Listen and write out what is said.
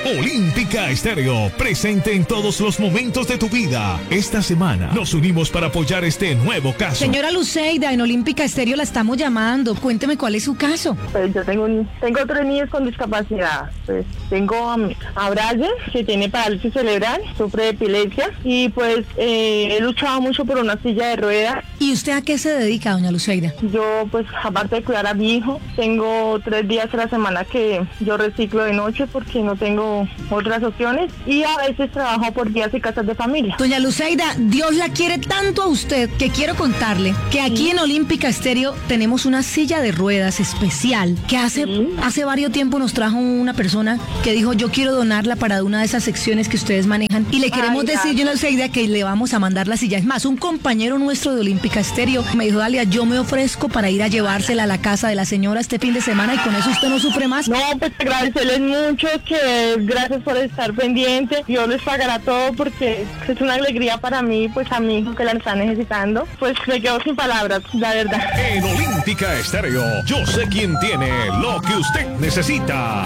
Olímpica Estéreo, presente en todos los momentos de tu vida. Esta semana nos unimos para apoyar este nuevo caso. Señora Luceida, en Olímpica Estéreo la estamos llamando. Cuénteme cuál es su caso. Pues yo tengo 3 niños con discapacidad. Pues tengo a Brian, que tiene parálisis cerebral, sufre de epilepsia y pues he luchado mucho por una silla de ruedas. ¿Y usted a qué se dedica, doña Luceida? Yo pues aparte de cuidar a mi hijo, tengo 3 días a la semana que yo reciclo de noche porque no tengo otras opciones y a veces trabajo por días y casas de familia. Doña Luceida, Dios la quiere tanto a usted que quiero contarle que aquí en Olímpica Estéreo tenemos una silla de ruedas especial que hace varios tiempo nos trajo una persona que dijo yo quiero donarla para una de esas secciones que ustedes manejan y le queremos decir, doña Luceida, que le vamos a mandar la silla. Es más, un compañero nuestro de Olímpica Estéreo me dijo, Dalia, yo me ofrezco para ir a llevársela a la casa de la señora este fin de semana y con eso usted no sufre más. No, pues agradecerles mucho, que gracias por estar pendiente. Yo les pagará todo porque es una alegría para mí, pues a mi hijo que la está necesitando. Pues me quedo sin palabras, la verdad. En Olímpica Estéreo, yo sé quién tiene lo que usted necesita.